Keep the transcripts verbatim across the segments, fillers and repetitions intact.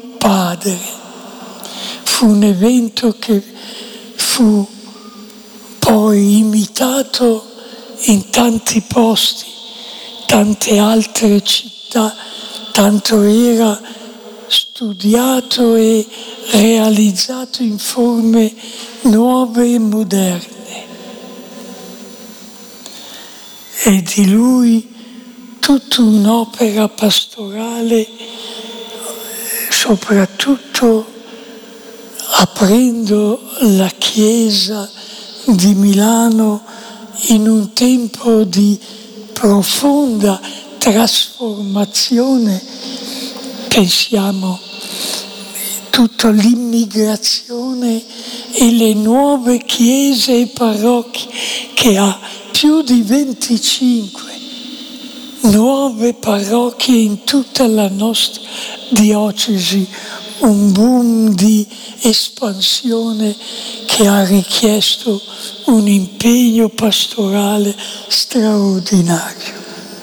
padre. Fu un evento che fu poi imitato in tanti posti, tante altre città, tanto era studiato e realizzato in forme nuove e moderne. E di lui tutta un'opera pastorale, soprattutto aprendo la Chiesa di Milano in un tempo di profonda trasformazione. Pensiamo tutta l'immigrazione e le nuove chiese e parrocchie, che ha più di venticinque nuove parrocchie in tutta la nostra diocesi, un boom di espansione che ha richiesto un impegno pastorale straordinario.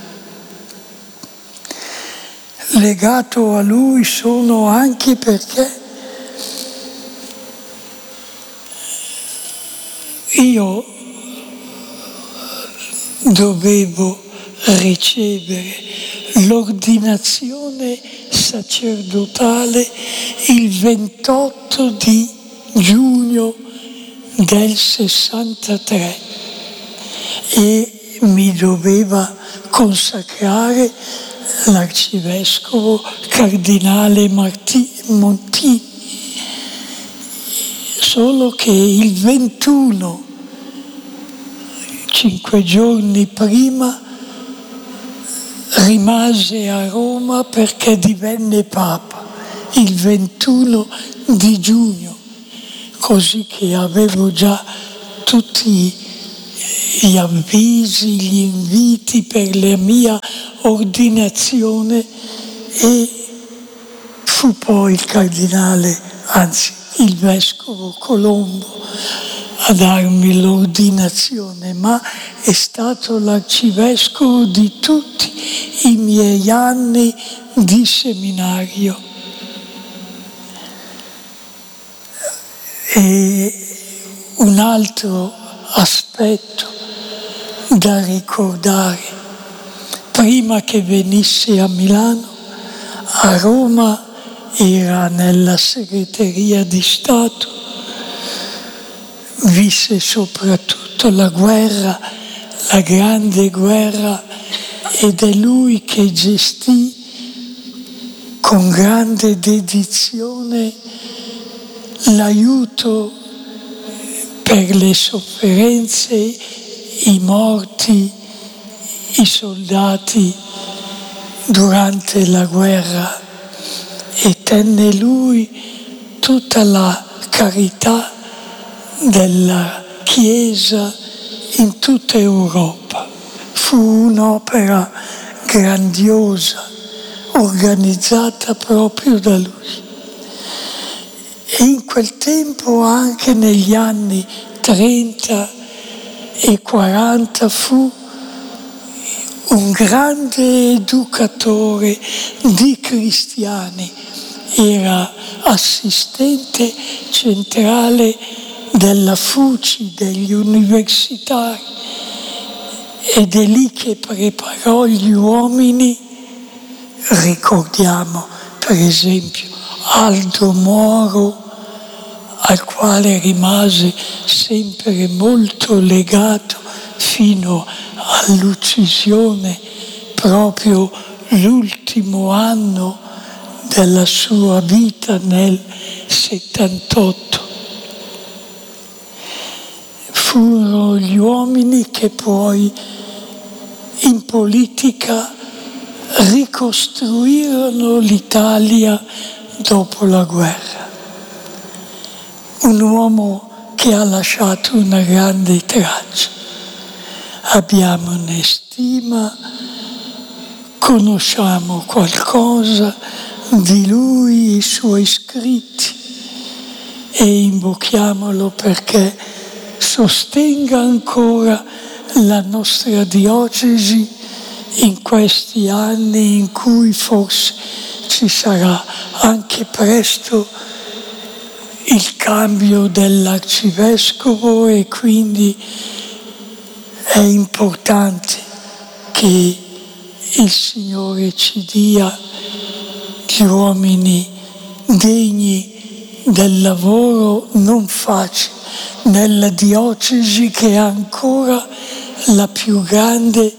Legato a lui sono anche perché io dovevo ricevere l'ordinazione sacerdotale il ventotto di giugno del sessantatré e mi doveva consacrare l'arcivescovo cardinale Marti, Montini, solo che il ventuno, cinque giorni prima, rimase a Roma perché divenne Papa, il ventuno di giugno, così che avevo già tutti gli avvisi, gli inviti per la mia ordinazione, e fu poi il cardinale, anzi il vescovo Colombo, a darmi l'ordinazione, ma è stato l'arcivescovo di tutti i miei anni di seminario. E un altro aspetto da ricordare: prima che venisse a Milano, a Roma era nella segreteria di Stato, visse soprattutto la guerra, la grande guerra, ed è lui che gestì con grande dedizione l'aiuto per le sofferenze, i morti, i soldati durante la guerra, e tenne lui tutta la carità della Chiesa in tutta Europa. Fu un'opera grandiosa, organizzata proprio da lui. E in quel tempo, anche negli anni trenta e quaranta, fu un grande educatore di cristiani. Era assistente centrale della F U C I, degli universitari, ed è lì che preparò gli uomini. Ricordiamo per esempio Aldo Moro, al quale rimase sempre molto legato fino all'uccisione, proprio l'ultimo anno della sua vita nel settantotto. Furono gli uomini che poi in politica ricostruirono l'Italia dopo la guerra. Un uomo che ha lasciato una grande traccia. Abbiamone stima, conosciamo qualcosa di lui, i suoi scritti, e invochiamolo perché sostenga ancora la nostra diocesi in questi anni in cui forse ci sarà anche presto il cambio dell'arcivescovo e quindi è importante che il Signore ci dia gli uomini degni del lavoro non facile nella diocesi che è ancora la più grande